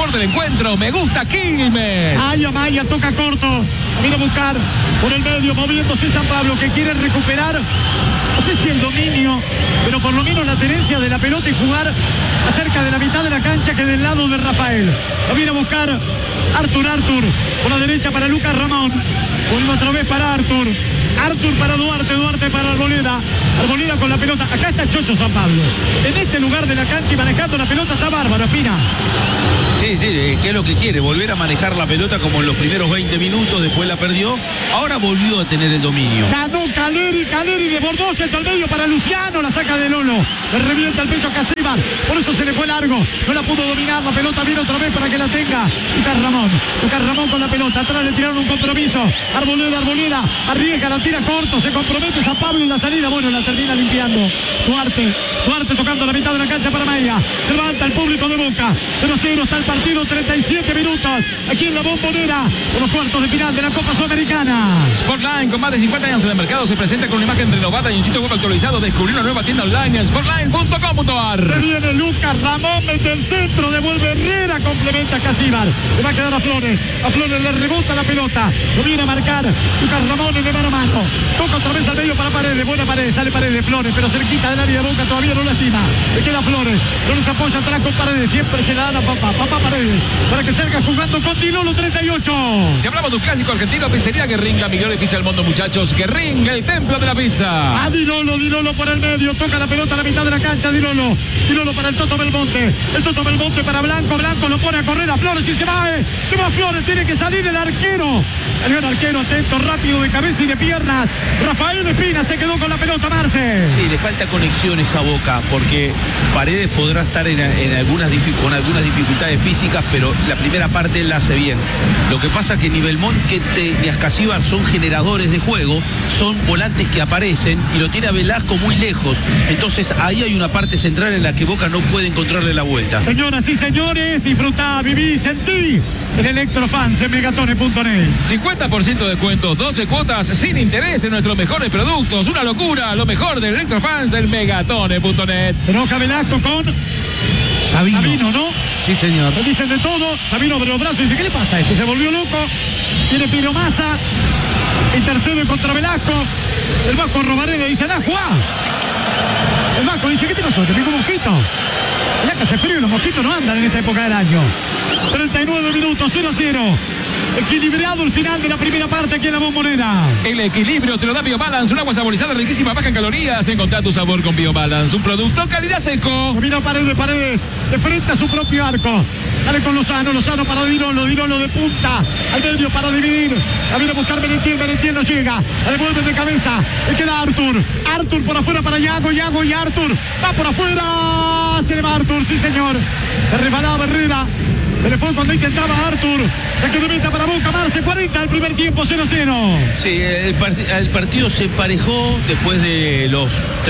Speaker 4: encuentro. Me gusta Quilmes.
Speaker 1: Ay, Amaya toca corto. Viene a buscar por el medio, moviéndose San Pablo, que quiere recuperar, no sé si el dominio, pero por lo menos la tenencia de la pelota y jugar acerca de la mitad de la cancha que del lado de Rafael. Lo viene a buscar Artur. Por la derecha para Lucas Ramón. Vuelve otra vez para Artur para Duarte para Arboleda con la pelota. Acá está Chocho San Pablo. En este lugar de la cancha y manejando la pelota está bárbaro, Espina.
Speaker 2: Sí, ¿qué es lo que quiere? Volver a manejar la pelota como en los primeros 20 minutos, después la perdió, ahora volvió a tener el dominio.
Speaker 1: Ganó Caleri desbordó, centro al medio para Luciano, la saca de Lolo, le revienta el pecho a Casíbar, por eso se le fue largo, no la pudo dominar, la pelota viene otra vez para que la tenga Lucas Ramón con la pelota, atrás le tiraron un compromiso, Arboleda, arriesga, la tira corto, se compromete San Pablo en la salida, bueno, la termina limpiando Duarte tocando la mitad de la cancha para Maya, se levanta el público de Boca, 0-0 está el partido, 37 minutos, aquí en la Bombonera, por los cuartos de final de la Copa Sudamericana.
Speaker 4: Sportline, con más de 50 años en el mercado, se presenta con una imagen renovada y un sitio web actualizado. Descubrir una nueva tienda online en sportline.com.ar.
Speaker 1: Se viene Lucas Ramón, mete el centro, devuelve Herrera, complementa Casíbar, le va a quedar a Flores le rebota la pelota, lo viene a marcar Lucas Ramón en el mano a mano, toca otra vez al medio para Paredes, buena Paredes, sale Paredes, Flores, pero cerquita del área de Boca, todavía no lastima, le queda Flores se apoya atrás con Paredes, siempre se la dan a papá Paredes, para que salga jugando con Dilolo 38.
Speaker 4: Si hablamos de un clásico argentino, pizzería Guerrín, la mejor pizza del mundo, muchachos. Guerrín, el templo de la pizza.
Speaker 1: A Dilolo por el medio, toca la pelota a la mitad de la cancha, Dilolo para el Toto Belmonte para Blanco lo pone a correr a Flores y se va Flores, tiene que salir el arquero. Salió el arquero, atento, rápido de cabeza y de piernas. Rafael Espina se quedó con la pelota, Marce.
Speaker 2: Sí, le falta conexiones a Boca, porque Paredes podrá estar con algunas dificultades físicas, pero la primera parte él la hace bien. Lo que pasa que ni Belmonte ni Ascasíbar son generadores de juego, son volantes que aparecen y lo tiene a Velasco muy lejos. Entonces ahí hay una parte central en la que Boca no puede encontrarle la vuelta.
Speaker 1: Señoras y señores, disfrutá, viví, sentí en Electrofans en Megatones.net.
Speaker 4: 50% de descuento, 12 cuotas sin interés en nuestros mejores productos. Una locura, lo mejor de Electrofans en Megatones.net.
Speaker 1: Enoja Velasco con Sabino, ¿no?
Speaker 3: Sí, señor.
Speaker 1: Le dicen de todo, Sabino abre los brazos y dice, ¿qué le pasa a este? Se volvió loco, tiene Pino Massa, intercede contra Velasco, el Vasco Robarena dice, ¡da, jugá! El Vasco dice, ¿qué te pasó? ¿Te picó un mosquito? El acá hace frío y los mosquitos no andan en esta época del año. 39 minutos, 0-0. Equilibrado el final de la primera parte aquí en la Bombonera.
Speaker 4: El equilibrio te lo da BioBalance, un agua saborizada riquísima, baja en calorías. Encontrá tu sabor con BioBalance, un producto calidad seco.
Speaker 1: Mira Paredes, de frente a su propio arco. Sale con Lozano para Dilolo de punta, al medio para dividir. La viene a buscar Merentiel no llega. La devuelve de cabeza. Le queda Artur por afuera para Iago y Artur. Va por afuera. Se le va Artur, sí señor. Se resbalaba Herrera. Se le fue cuando intentaba Artur. Saque de meta para Boca, Marce, 40 al primer tiempo, 0-0.
Speaker 2: Sí, el partido se emparejó después de los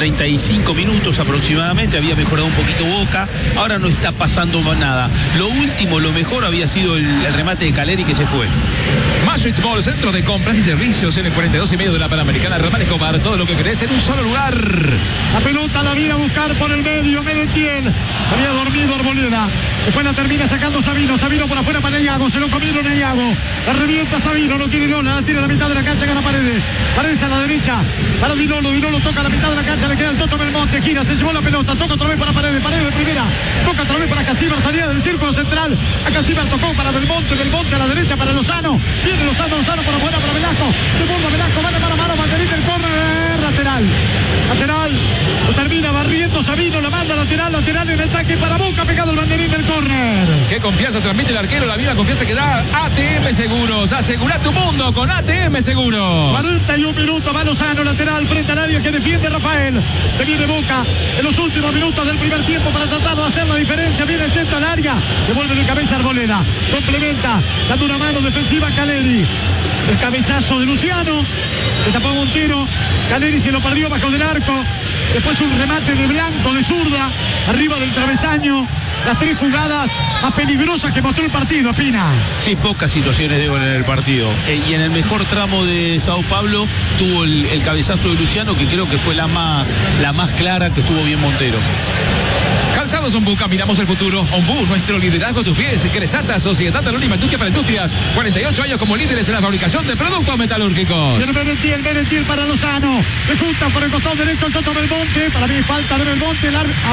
Speaker 2: 35 minutos aproximadamente. Había mejorado un poquito Boca. Ahora no está pasando nada. Lo mejor había sido el remate de Caleri que se fue.
Speaker 4: Maswitz Mall, centro de compras y servicios en el 42 y medio de la Panamericana. Román Escobar, todo lo que querés en un solo lugar.
Speaker 1: La pelota la viene a buscar por el medio, Merentiel. Había dormido Arboleda. Después la termina sacando Sabino por afuera para Iago, se lo comieron a Iago. La revienta Sabino, no quiere Lola, la tira a la mitad de la cancha, gana Paredes a la derecha, para Dilolo toca a la mitad de la cancha, le queda el Toto Belmonte, gira, se llevó la pelota, toca otra vez para Paredes de primera, toca otra vez para Casíbar, salida del círculo central, a Casíbar tocó para Belmonte a la derecha para Lozano, viene Lozano por afuera para Velasco, se burla Velasco, va de mano a mano, banderita el córner, lateral, lo termina barriendo Sabino, la manda lateral en el ataque para Boca, pegado el banderín del córner.
Speaker 4: Qué confianza transmite el arquero, la misma confianza que da ATM Seguros. Asegura tu mundo con ATM Seguros.
Speaker 1: 41 minutos, va Lozano, lateral frente al área que defiende Rafael. Se viene Boca en los últimos minutos del primer tiempo para tratar de hacer la diferencia. Viene el centro al área, devuelve de cabeza Arboleda, complementa, dando una mano defensiva a Caleri. El cabezazo de Luciano, le tapó un tiro, Caleri se lo perdió bajo del arco. Después un remate de Blanco de zurda, arriba del travesaño. Las tres jugadas más peligrosas que mostró el partido, Espina.
Speaker 2: Sí, pocas situaciones de gol en el partido. Y en el mejor tramo de Sao Paulo tuvo el cabezazo de Luciano, que creo que fue la más clara, que estuvo bien Montero.
Speaker 4: Calzado Todos Ombuca, miramos el futuro. Ombú, nuestro liderazgo a tus pies. Cresata, Sociedad Anónima Industria para Industrias. 48 años como líderes en la fabricación de productos metalúrgicos.
Speaker 1: El Merentiel para Lozano. Se juntan por el costado derecho el Toto Belmonte. Para mí falta de Belmonte.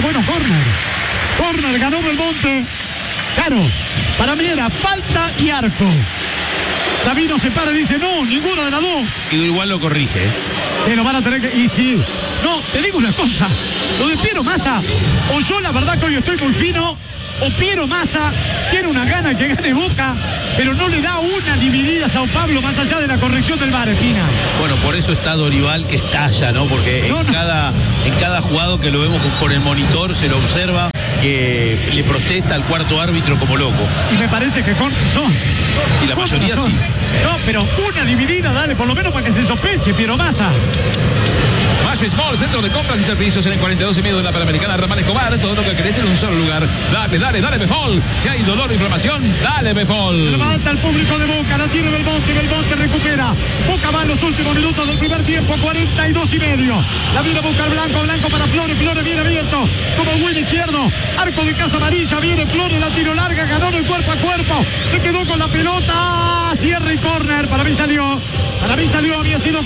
Speaker 1: Corner, ganó Belmonte. Claro, para mí era falta y arco. Sabino se para y dice, no, ninguna de las dos.
Speaker 2: Y igual lo corrige.
Speaker 1: Pero van a tener que... Y sí. No, te digo una cosa. Lo de Piero Massa, o yo la verdad que hoy estoy muy fino, o Piero Massa tiene una gana que gane Boca, pero no le da una dividida a Sao Paulo más allá de la corrección del VAR, Espina.
Speaker 2: Bueno, por eso está Dorival que estalla, ¿no? Porque en cada jugado que lo vemos por el monitor se lo observa que le protesta al cuarto árbitro como loco.
Speaker 1: Y me parece que con razón.
Speaker 2: Y la mayoría sí.
Speaker 1: No, pero una dividida, dale, por lo menos para que se sospeche, Piero Massa.
Speaker 4: Mayo Small, centro de compras y servicios en el 42 y medio de la Panamericana Ramal Escobar. Todo lo que querés en un solo lugar. Dale, Befol. Si hay dolor o inflamación, dale, Befol.
Speaker 1: Levanta el público de Boca, la tiene Belmonte recupera. Boca va en los últimos minutos del primer tiempo, 42 y medio. La viene a buscar Blanco para Flores viene abierto, como buen izquierdo. Arco de Casa Amarilla, viene Flores, la tiro larga, ganó en el cuerpo a cuerpo. Se quedó con la pelota, cierre y córner. Para mí salió, había sido...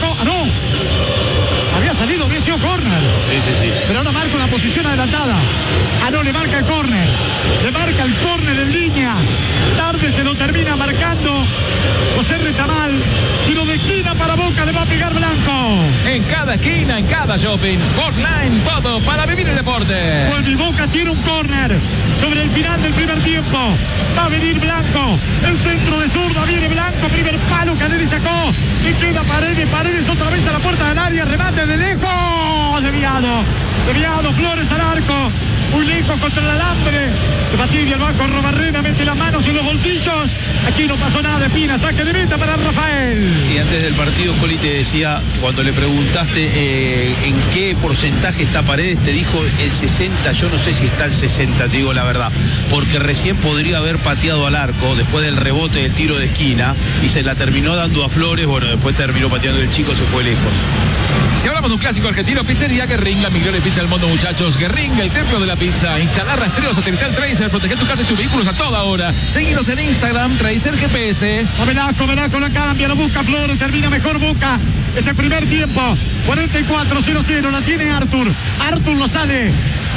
Speaker 1: Había sido córner.
Speaker 2: Sí.
Speaker 1: Pero ahora marca una posición adelantada. No, le marca el córner. Le marca el córner en línea. Tarde se lo termina marcando José Retamal. Tiro de esquina para Boca, le va a pegar Blanco.
Speaker 4: En cada esquina, en cada shopping. Sportline, todo para vivir el deporte.
Speaker 1: Bueno, y Boca tiene un córner sobre el final del primer tiempo. Va a venir Blanco. El centro de zurda, viene Blanco. Primer palo, Canelli sacó. Le queda Paredes otra vez a la puerta del área. Remate de lejos. Desviado, Flores al arco. Muy lejos contra el alambre. Batir y el banco Robarrena mete las manos en los bolsillos. Aquí no pasó nada, Espina. Saque de meta para Rafael.
Speaker 2: Sí, antes del partido, Coli te decía, cuando le preguntaste en qué porcentaje está Paredes, te dijo el 60. Yo no sé si está el 60, te digo la verdad. Porque recién podría haber pateado al arco después del rebote del tiro de esquina y se la terminó dando a Flores. Bueno, después terminó pateando el chico, se fue lejos.
Speaker 4: Si hablamos de un clásico argentino, Pizzería Guerrín, la mejor pizza del mundo, muchachos. Guerrín, el templo de la pizza. Instalar rastreo satelital Tracer, proteger tu casa y tus vehículos a toda hora. Seguinos en Instagram, Tracer GPS.
Speaker 1: Velasco la cambia, lo busca Flores, termina mejor Boca. Este primer tiempo, 44-0-0, la tiene Artur. Artur lo sale.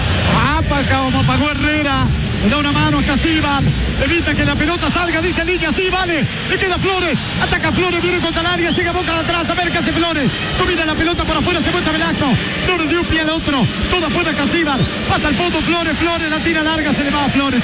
Speaker 1: Como pagó Herrera. Le da una mano a Casíbar, evita que la pelota salga, dice línea, sí, vale, le queda Flores, ataca Flores, viene contra el área, llega Boca de atrás, a ver qué hace Flores, domina la pelota para afuera, se muestra Velasco, Flores de un pie al otro, toda afuera Casíbar, pasa al fondo Flores, la tira larga, se le va a Flores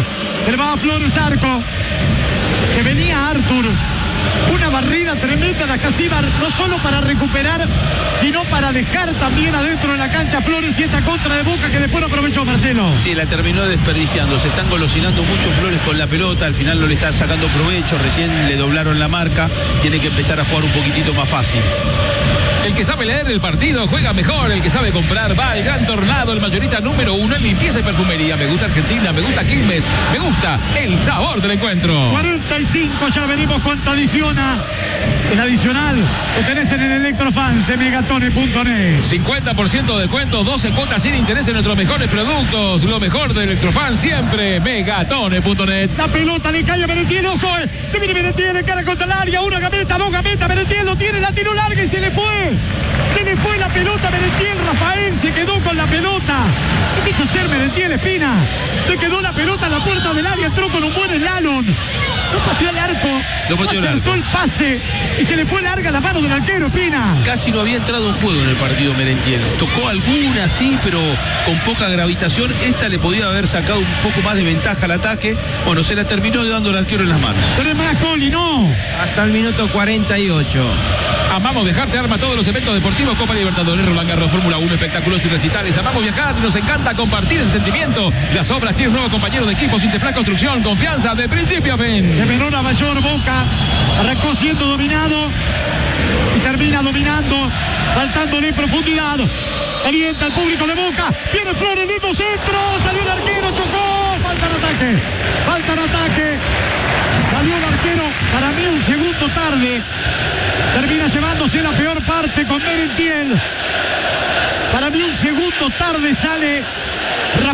Speaker 1: Arco, se venía Artur. Una barrida tremenda de Casíbar, no solo para recuperar, sino para dejar también adentro de la cancha Flores y esta contra de Boca que después no aprovechó Marcelo.
Speaker 2: Sí, la terminó desperdiciando, se están golosinando mucho Flores con la pelota, al final no le está sacando provecho, recién le doblaron la marca, tiene que empezar a jugar un poquitito más fácil.
Speaker 4: El que sabe leer el partido juega mejor, el que sabe comprar va al Gran Tornado, el mayorista número 1 en limpieza y perfumería. Me gusta Argentina, me gusta Quilmes, me gusta el sabor del encuentro.
Speaker 1: 45, ya venimos con adiciona. El adicional lo tenés en el Electrofans de megatone.net.
Speaker 4: 50% de descuento, 12 cuotas sin interés en nuestros mejores productos. Lo mejor de Electrofans siempre, megatone.net.
Speaker 1: La pelota le cae a Merentiel, ojo, se viene Merentiel, cara contra el área, una gambeta, dos gambetas, Merentiel lo tiene, la tiró larga y se le fue. Se le fue la pelota a Merentiel, Rafael se quedó con la pelota. ¿Qué quiso hacer Merentiel, Espina? Le quedó la pelota a la puerta del área, entró con un buen slalom. No pateó el arco, no acertó el pase y se le fue larga la mano del arquero, Espina.
Speaker 2: Casi no había entrado en juego en el partido Merentiel. Tocó alguna, sí, pero con poca gravitación. Esta le podía haber sacado un poco más de ventaja al ataque. Bueno, se la terminó dando el arquero en las manos.
Speaker 1: Pero es más, Coli, no.
Speaker 5: Hasta el minuto 48.
Speaker 4: Amamos viajar, te arma todos los eventos deportivos, Copa Libertadores, Roland Garros, Fórmula 1, espectáculos y recitales. Amamos viajar, nos encanta compartir ese sentimiento. Las obras tienen un nuevo compañero de equipo, Sinteplas Construcción, confianza de principio a fin.
Speaker 1: De menor a mayor, Boca arrancó siendo dominado y termina dominando, faltándole profundidad. Alienta al público de Boca, viene Flores, lindo centro, salió el arquero, chocó, falta en ataque. Salió el arquero, para mí un segundo tarde. Termina llevándose la peor parte con Merentiel. Para mí un segundo tarde sale Rafael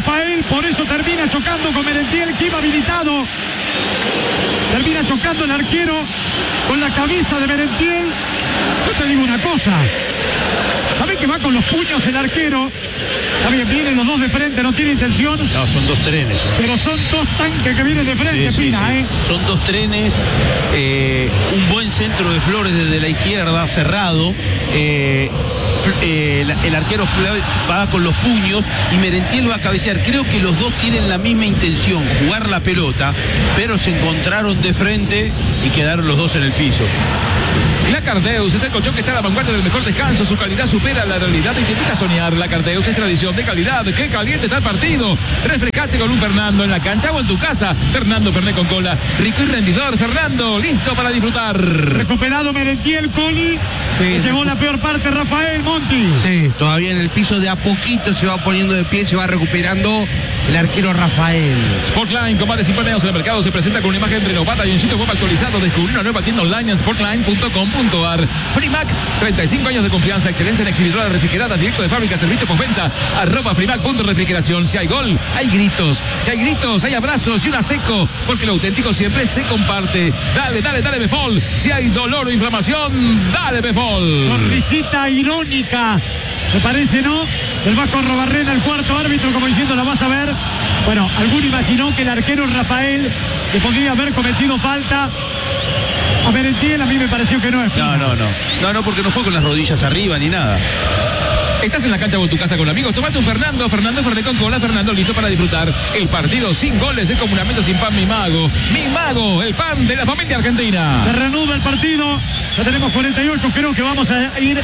Speaker 1: Por eso termina chocando con Merentiel, que iba habilitado. Termina chocando el arquero con la cabeza de Merentiel. Yo te digo una cosa. ¿Sabés que va con los puños el arquero? Está bien, vienen los dos de frente, no tiene intención.
Speaker 2: No, son dos trenes.
Speaker 1: Pero son dos tanques que vienen de frente,
Speaker 2: Sí,
Speaker 1: Pina,
Speaker 2: sí. Son dos trenes, un buen centro de Flores desde la izquierda, cerrado. El arquero va con los puños y Merentiel va a cabecear. Creo que los dos tienen la misma intención, jugar la pelota, pero se encontraron de frente y quedaron los dos en el piso.
Speaker 4: Lacardeus es el colchón que está a la vanguardia del mejor descanso. Su calidad supera la realidad y te invita a soñar. Lacardeus es tradición de calidad. ¡Qué caliente está el partido! Refrescate con un Fernando en la cancha o en tu casa. Fernando Fernet con cola. Rico y rendidor. Fernando, listo para disfrutar.
Speaker 1: Recuperado Merentiel, Coli. Sí. Llegó la peor parte Rafael Monti.
Speaker 3: Sí, todavía en el piso de a poquito se va poniendo de pie, se va recuperando el arquero Rafael.
Speaker 4: Sportline, con más de 50 años en el mercado, se presenta con una imagen renovada y un sitio web actualizado. Descubrí una nueva tienda online en sportline.com.ar. Frimac, 35 años de confianza, excelencia en exhibidoras refrigeradas, directo de fábrica, servicio postventa, @frimac.refrigeración. Si hay gol, hay gritos. Si hay gritos, hay abrazos y un seco, porque lo auténtico siempre se comparte. Dale, dale, dale, Befol. Si hay dolor o inflamación, dale, Befol.
Speaker 1: Sonrisita irónica, me parece, ¿no? Del Vasco Robarrena, el cuarto árbitro, como diciendo, la vas a ver. Bueno, alguno imaginó que el arquero Rafael le podría haber cometido falta a Merentiel. A mí me pareció que no es.
Speaker 2: No, porque no fue con las rodillas arriba ni nada.
Speaker 4: Estás en la cancha o en tu casa con amigos, tomate un Fernando Fernet con cola, Fernando listo para disfrutar. El partido sin goles es como una mesa sin pan, Mi Mago, el pan de la familia argentina.
Speaker 1: Se reanuda el partido, ya tenemos 48, creo que vamos a ir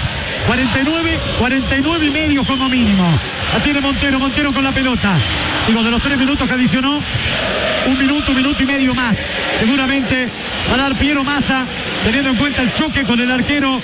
Speaker 1: 49 y medio como mínimo. La tiene Montero con la pelota. Digo, de los 3 minutos que adicionó, un minuto y medio más. Seguramente va a dar Piero Massa, teniendo en cuenta el choque con el arquero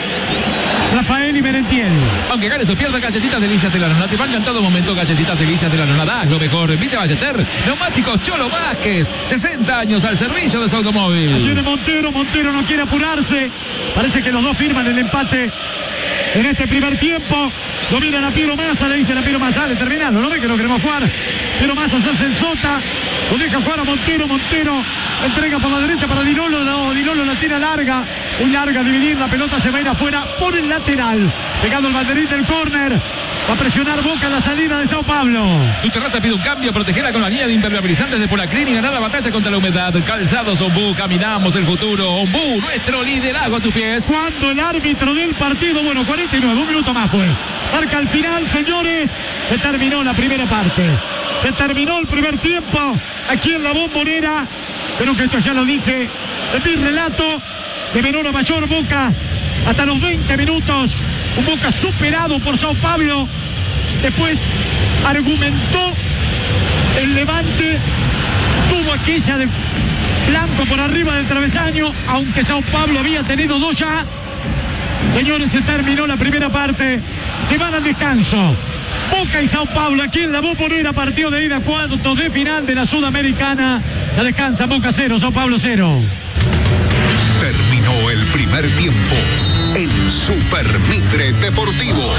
Speaker 1: Rafael y Merentiel.
Speaker 4: Aunque ganes o pierdas, Galletitas Delicias de la Nona te bancan en todo momento. Galletitas Delicias de la Nona, das lo mejor. En Villa Ballester, Neumáticos Cholo Vázquez, 60 años al servicio de su automóvil.
Speaker 1: Tiene Montero no quiere apurarse. Parece que los dos firman el empate en este primer tiempo. Lo miran a Piero Massa, le dicen a Piero Massa, dale, terminalo, ¿no ve que no queremos jugar? Piero Massa se hace el sota, lo deja jugar a Montero, entrega por la derecha para Dinolo, no, Dinolo la tira larga, muy larga, dividir, la pelota se va a ir afuera por el lateral, pegando el banderín del córner. Va a presionar Boca en la salida de Sao Paulo.
Speaker 4: Tu terraza pide un cambio, protegela con la línea de impermeabilizantes de Polacrin y ganar la batalla contra la humedad. Calzados Ombú, caminamos el futuro. Ombú, nuestro liderazgo a tus pies.
Speaker 1: Cuando el árbitro del partido, 49, un minuto más fue. Marca al final, señores. Se terminó la primera parte. Se terminó el primer tiempo aquí en la Bombonera. Pero que esto ya lo dije en mi relato. De menor a mayor, Boca hasta los 20 minutos. Un Boca superado por Sao Paulo. Después argumentó el Levante. Tuvo aquella de Blanco por arriba del travesaño. Aunque Sao Paulo había tenido 2 ya. Señores, se terminó la primera parte. Se van al descanso. Boca y Sao Paulo aquí en la Bombonera. Partido de ida, cuartos de final de la Sudamericana. Ya descansa Boca 0, Sao Paulo 0.
Speaker 6: Terminó el primer tiempo. El Super Mitre Deportivo.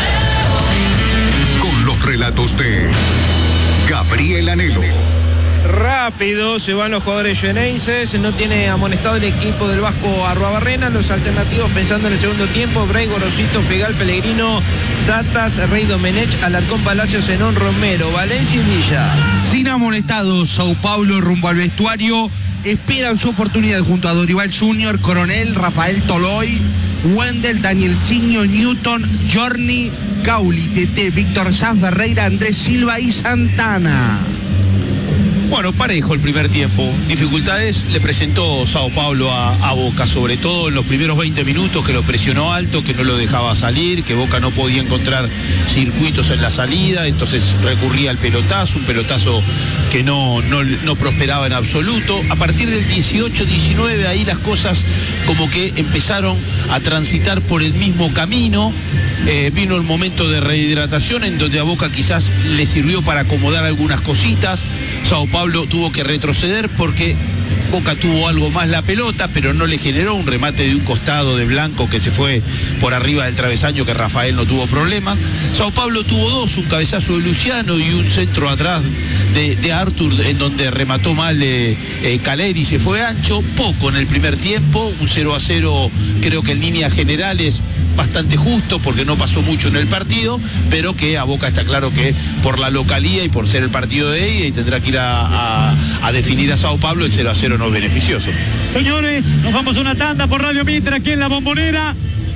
Speaker 6: Con los relatos de Gabriel Anhelo.
Speaker 5: Rápido se van los jugadores xeneises, no tiene amonestado el equipo del Vasco Arruabarrena. Los alternativos pensando en el segundo tiempo: Bray, Gorosito, Fegal, Pellegrino, Satas, Rey Domenech, Alarcón, Palacio, Zenón, Romero, Valencia y Villa.
Speaker 3: Sin amonestados, Sao Paulo rumbo al vestuario. Esperan su oportunidad junto a Dorival Jr., Coronel, Rafael Toloy, Wendel, Danielsinho, Newton, Journey, Cauli, Tete, Víctor Sanz, Ferreira, Andrés Silva y Santana.
Speaker 2: Bueno, parejo el primer tiempo. Dificultades le presentó Sao Paulo a Boca, sobre todo en los primeros 20 minutos, que lo presionó alto, que no lo dejaba salir, que Boca no podía encontrar circuitos en la salida, entonces recurría al pelotazo, un pelotazo que no prosperaba en absoluto. A partir del 18-19 ahí las cosas como que empezaron a transitar por el mismo camino. Vino el momento de rehidratación en donde a Boca quizás le sirvió para acomodar algunas cositas. Sao Paulo tuvo que retroceder porque Boca tuvo algo más la pelota, pero no le generó un remate de un costado de Blanco que se fue por arriba del travesaño, que Rafael no tuvo problema. Sao Paulo tuvo dos, un cabezazo de Luciano y un centro atrás de Artur, en donde remató mal Caleri, se fue ancho, poco en el primer tiempo, un 0-0 creo que en líneas generales bastante justo porque no pasó mucho en el partido, pero que a Boca está claro que por la localía y por ser el partido de ella y tendrá que ir a definir a Sao Paulo, el 0-0 no es beneficioso.
Speaker 1: Señores, nos vamos a una tanda por Radio Mitre aquí en La Bombonera.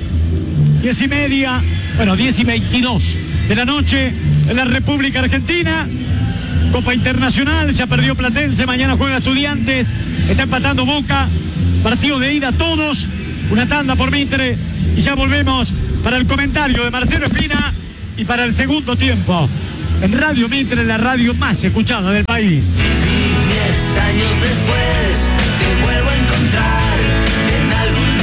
Speaker 1: 10:22 de la noche en la República Argentina. Copa Internacional, ya perdió Platense, mañana juega Estudiantes, está empatando Boca, partido de ida todos, una tanda por Mitre y ya volvemos para el comentario de Marcelo Espina y para el segundo tiempo en Radio Mitre, la radio más escuchada del país.
Speaker 7: Si 10 años después te vuelvo a encontrar en algún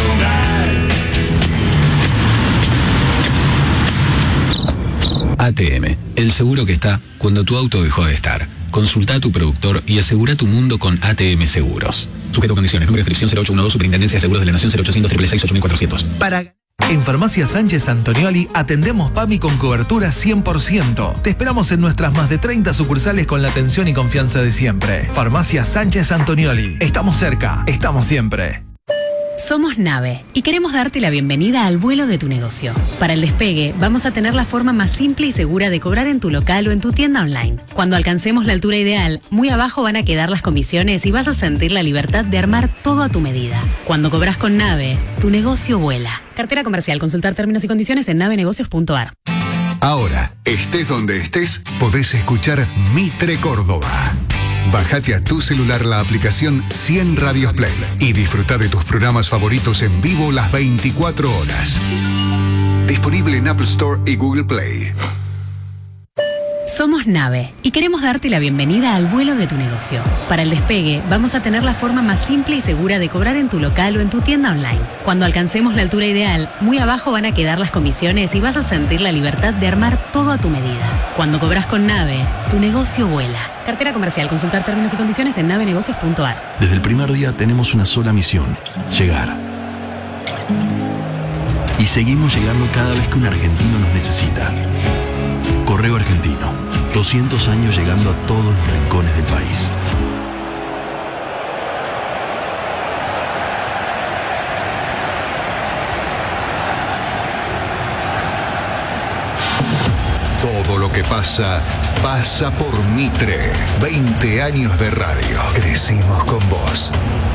Speaker 7: lugar.
Speaker 8: ATM, el seguro que está cuando tu auto dejó de estar. Consulta a tu productor y asegura tu mundo con ATM Seguros. Sujeto a condiciones. Número de inscripción 0812, Superintendencia de Seguros de la Nación, 0800 666 8400.
Speaker 9: En Farmacia Sánchez Antonioli atendemos PAMI con cobertura 100%. Te esperamos en nuestras más de 30 sucursales con la atención y confianza de siempre. Farmacia Sánchez Antonioli. Estamos cerca, estamos siempre.
Speaker 10: Somos Nave y queremos darte la bienvenida al vuelo de tu negocio. Para el despegue, vamos a tener la forma más simple y segura de cobrar en tu local o en tu tienda online. Cuando alcancemos la altura ideal, muy abajo van a quedar las comisiones y vas a sentir la libertad de armar todo a tu medida. Cuando cobras con Nave, tu negocio vuela. Cartera comercial. Consultar términos y condiciones en navenegocios.ar.
Speaker 6: Ahora, estés donde estés, podés escuchar Mitre Córdoba. Bájate a tu celular la aplicación 100 Radios Play y disfruta de tus programas favoritos en vivo las 24 horas. Disponible en Apple Store y Google Play.
Speaker 10: Somos Nave y queremos darte la bienvenida al vuelo de tu negocio. Para el despegue, vamos a tener la forma más simple y segura de cobrar en tu local o en tu tienda online. Cuando alcancemos la altura ideal, muy abajo van a quedar las comisiones y vas a sentir la libertad de armar todo a tu medida. Cuando cobras con Nave, tu negocio vuela. Cartera comercial. Consultar términos y condiciones en navenegocios.ar.
Speaker 11: Desde el primer día tenemos una sola misión: llegar. Y seguimos llegando cada vez que un argentino nos necesita. Correo Argentino, 200 años llegando a todos los rincones del país.
Speaker 6: Todo lo que pasa, pasa por Mitre. 20 años de radio. Crecimos con vos.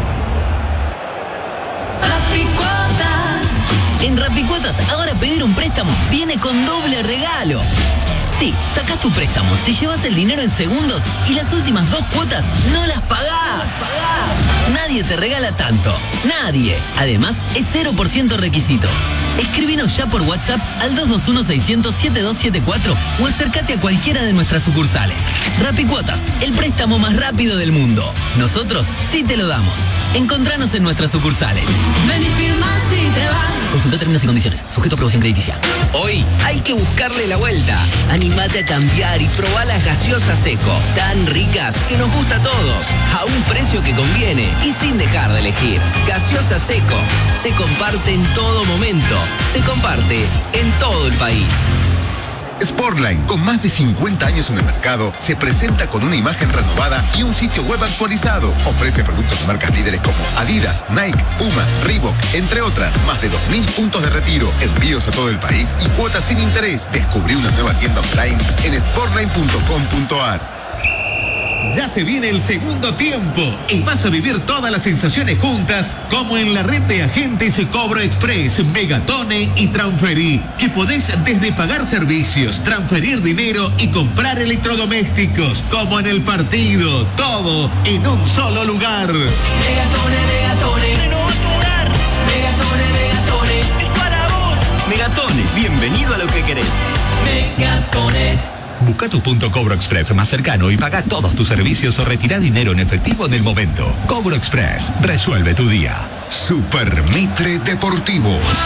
Speaker 12: En Rapicuotas, ahora pedir un préstamo viene con doble regalo. Sí, sacás tu préstamo, te llevas el dinero en segundos y las últimas 2 cuotas no las pagás. Nadie te regala tanto. Nadie. Además, es 0% requisitos. Escríbenos ya por WhatsApp al 221-600-7274 o acércate a cualquiera de nuestras sucursales. Rapicuotas, el préstamo más rápido del mundo. Nosotros sí te lo damos. Encontranos en nuestras sucursales.
Speaker 13: Ven y firma si te vas.
Speaker 12: Consulta términos y condiciones. Sujeto a aprobación crediticia. Hoy hay que buscarle la vuelta. Animate a cambiar y probá las gaseosas Seco. Tan ricas que nos gusta a todos. A un precio que conviene y sin dejar de elegir. Gaseosa Seco. Se comparte en todo momento. Se comparte en todo el país.
Speaker 6: Sportline, con más de 50 años en el mercado, se presenta con una imagen renovada y un sitio web actualizado. Ofrece productos de marcas líderes como Adidas, Nike, Puma, Reebok, entre otras. Más de 2.000 puntos de retiro, envíos a todo el país y cuotas sin interés. Descubrí una nueva tienda online en sportline.com.ar.
Speaker 14: Ya se viene el segundo tiempo y vas a vivir todas las sensaciones juntas, como en la red de agentes Cobro Express, Megatone y Transferí, que podés desde pagar servicios, transferir dinero y comprar electrodomésticos, como en el partido, todo en un solo lugar.
Speaker 7: Megatone, renueva tu hogar. Megatone, es para vos.
Speaker 14: Megatone, bienvenido a lo que querés.
Speaker 7: Megatone.
Speaker 14: Busca tu punto Cobro Express más cercano y paga todos tus servicios o retira dinero en efectivo en el momento. Cobro Express, resuelve tu día.
Speaker 6: Super Mitre Deportivo.